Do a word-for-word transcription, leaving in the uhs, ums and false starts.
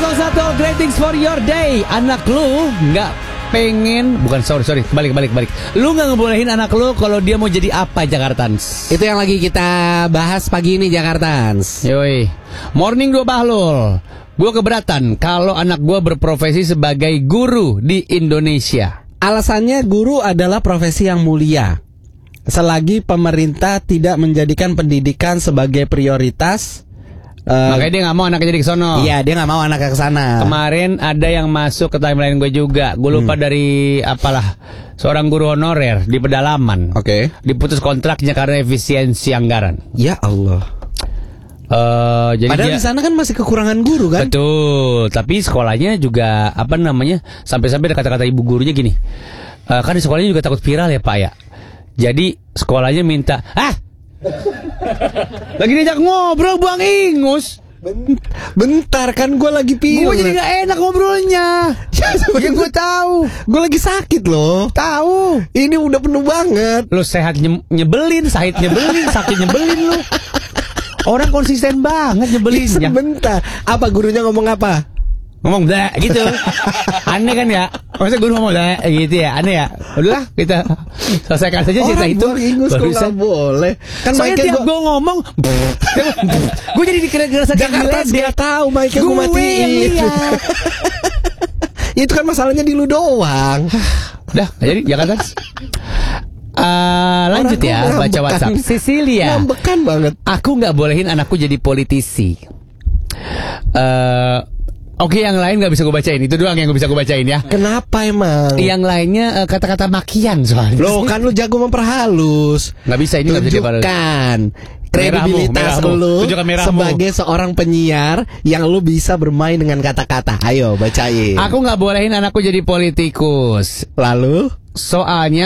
nol satu, greetings for your day. Anak lu nggak pengen, bukan sorry sorry, balik balik balik. Lu nggak ngebolehin anak lu kalau dia mau jadi apa, Jakartans? Itu yang lagi kita bahas pagi ini, Jakartans. Yoi, morning dua Bahlul. Gue keberatan kalau anak gue berprofesi sebagai guru di Indonesia. Alasannya guru adalah profesi yang mulia. Selagi pemerintah tidak menjadikan pendidikan sebagai prioritas, uh, makanya dia nggak mau anaknya jadi kesono. Iya, dia nggak mau anaknya ke sana. Kemarin ada yang masuk ke timeline gue juga. Gue lupa hmm. dari apalah, seorang guru honorer di pedalaman. Oke. Okay. Diputus kontraknya karena efisiensi anggaran. Ya Allah. Uh, jadi Padahal dia, di sana kan masih kekurangan guru kan? Betul. Tapi sekolahnya juga apa namanya? Sampai-sampai ada kata-kata ibu gurunya gini. Uh, kan di sekolahnya juga takut viral ya Pak ya. Jadi sekolahnya minta, ah, lagi diajak ngobrol Bang Ingus. Bentar, kan gue lagi pilih. Gue jadi gak enak ngobrolnya. Ya gue tahu. Gue lagi sakit loh. Tahu. Ini udah penuh banget. Lo sehat nye- nyebelin, sakit nyebelin, sakit nyebelin lo. Orang konsisten banget nyebelinnya. Sebentar. Apa gurunya ngomong apa? Ngomong dah gitu. Aneh kan ya? Masa guru ngomong dah gitu ya? Aneh ya? Udahlah kita selesaikan saja cerita itu. Orang Ingus kok gak boleh. Kan soalnya tiap gue ngomong gue jadi dikira-kira Jakarta dia tahu mic-nya gue matiin. Itu kan masalahnya di lu doang. Udah jadi Jakarta. Uh, lanjut ya, baca WhatsApp. Cecilia, ngambekan banget. Aku nggak bolehin anakku jadi politisi. uh, Oke, yang lain nggak bisa gue bacain. Itu doang yang gue bisa gue bacain ya. Kenapa emang? Yang lainnya uh, kata-kata makian soalnya. Lo kan lu jago memperhalus. Nggak bisa, ini nggak bisa diperhalus. Tunjukkan kredibilitas lu sebagai seorang penyiar yang lu bisa bermain dengan kata-kata. Ayo bacain. Aku nggak bolehin anakku jadi politikus. Lalu? Soalnya